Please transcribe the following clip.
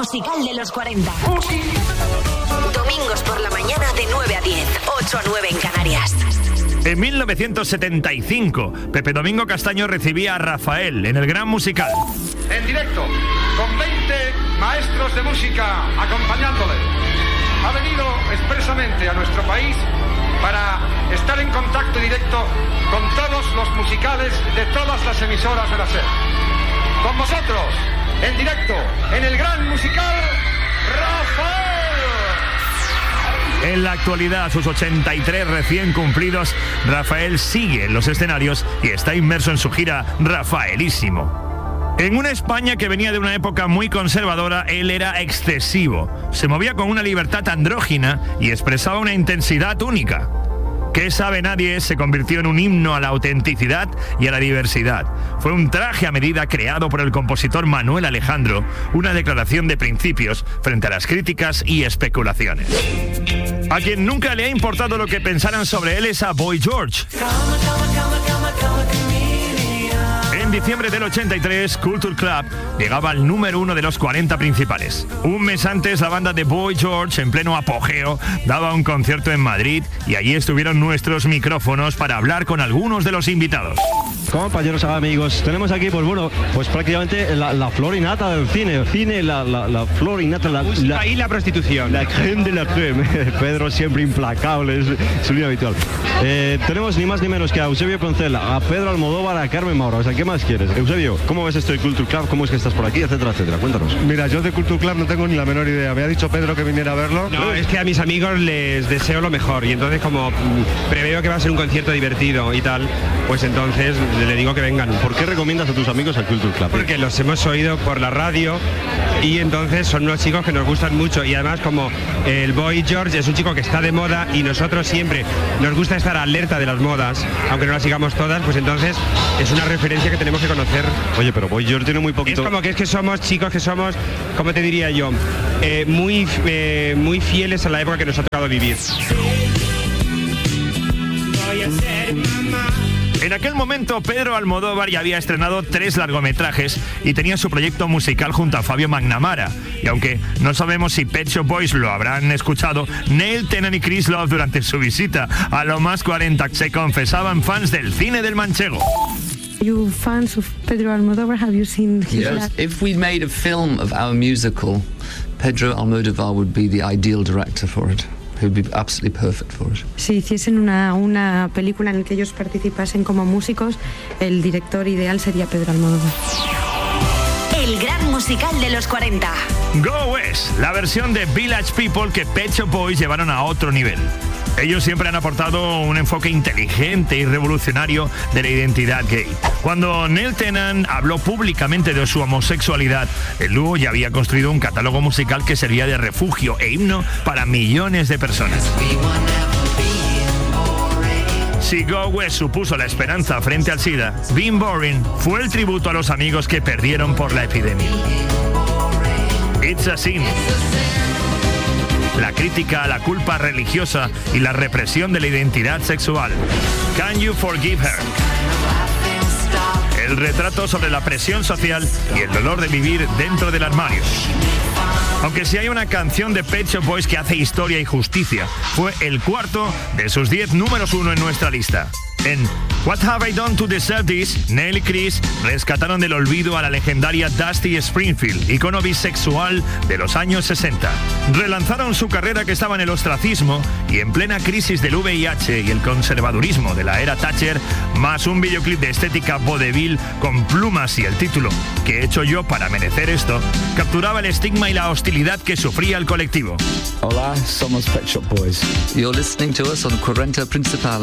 musical de los 40. Domingos por la mañana de 9 a 10, 8 a 9 en Canarias. En 1975, Pepe Domingo Castaño recibía a Rafael en el Gran Musical. En directo, con 20 maestros de música acompañándole. Ha venido expresamente a nuestro país para estar en contacto directo con todos los musicales de todas las emisoras de la SER. Con vosotros, en directo, en el Gran Musical, Rafael. En la actualidad, a sus 83 recién cumplidos, Rafael sigue en los escenarios y está inmerso en su gira Rafaelísimo. En una España que venía de una época muy conservadora, él era excesivo. Se movía con una libertad andrógina y expresaba una intensidad única. ¿Qué sabe nadie? Se convirtió en un himno a la autenticidad y a la diversidad. Fue un traje a medida creado por el compositor Manuel Alejandro, una declaración de principios frente a las críticas y especulaciones. A quien nunca le ha importado lo que pensaran sobre él es a Boy George. En diciembre del 83, Culture Club llegaba al número 1 de los 40 principales. Un mes antes, la banda de Boy George, en pleno apogeo, daba un concierto en Madrid y allí estuvieron nuestros micrófonos para hablar con algunos de los invitados. Compañeros, amigos, tenemos aquí, pues prácticamente la flor y nata del cine, la flor y nata, y la prostitución. La creme de la creme. Pedro siempre implacable, es su línea habitual. Tenemos ni más ni menos que a Eusebio Poncela, a Pedro Almodóvar, a Carmen Maura. O sea, ¿qué más quieres? Eusebio, ¿cómo ves esto de Culture Club? ¿Cómo es que estás por aquí? Etcétera, etcétera. Cuéntanos. Mira, yo de Culture Club no tengo ni la menor idea. Me ha dicho Pedro que viniera a verlo. No, es que a mis amigos les deseo lo mejor y entonces como preveo que va a ser un concierto divertido y tal, pues entonces le digo que vengan. ¿Por qué recomiendas a tus amigos al Culture Club? Porque los hemos oído por la radio y entonces son unos chicos que nos gustan mucho y además como el Boy George es un chico que está de moda y nosotros siempre nos gusta estar alerta de las modas, aunque no las sigamos todas, pues entonces es una referencia que tenemos que conocer. Oye, pero Boy George tiene muy poquito... Es como que somos chicos que somos, ¿cómo te diría yo? Muy fieles a la época que nos ha tocado vivir. En aquel momento, Pedro Almodóvar ya había estrenado 3 largometrajes y tenía su proyecto musical junto a Fabio Magnamara. Y aunque no sabemos si Pet Shop Boys lo habrán escuchado, Neil Tennant y Chris Love durante su visita a Lo Más 40 se confesaban fans del cine del manchego. You fans of Pedro Almodóvar? Have you seen his Yes. If we made a film of our musical, Pedro Almodóvar would be the ideal director for it. He would be absolutely perfect for it. Si hiciesen una película en la que ellos participasen como músicos, el director ideal sería Pedro Almodóvar. El Gran Musical de los 40. Go West, la versión de Village People que Pet Shop Boys llevaron a otro nivel. Ellos siempre han aportado un enfoque inteligente y revolucionario de la identidad gay. Cuando Neil Tennant habló públicamente de su homosexualidad, el dúo ya había construido un catálogo musical que servía de refugio e himno para millones de personas. Si Go West supuso la esperanza frente al SIDA, Being Boring fue el tributo a los amigos que perdieron por la epidemia. It's a Sin. La crítica a la culpa religiosa y la represión de la identidad sexual. Can You Forgive Her? El retrato sobre la presión social y el dolor de vivir dentro del armario. Aunque si hay una canción de Pet Shop Boys que hace historia y justicia, fue el 4 de sus 10 números 1 en nuestra lista. En What Have I Done to Deserve This, Neil y Chris rescataron del olvido a la legendaria Dusty Springfield, icono bisexual de los años 60. Relanzaron su carrera que estaba en el ostracismo y en plena crisis del VIH y el conservadurismo de la era Thatcher, más un videoclip de estética vodevil con plumas y el título ¿Qué he hecho yo para merecer esto?, capturaba el estigma y la hostilidad que sufría el colectivo. Hola, somos Pet Shop Boys. You're listening to us on 40 Principal.